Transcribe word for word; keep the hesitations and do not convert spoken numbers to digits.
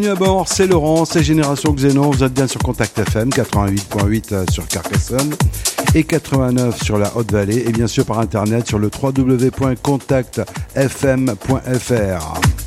Bienvenue à bord, c'est Laurent, c'est Génération Xénon, vous êtes bien sur Contact F M, quatre-vingt-huit point huit sur Carcassonne et quatre-vingt-neuf sur la Haute-Vallée et bien sûr par internet sur le w w w point contact f m point f r.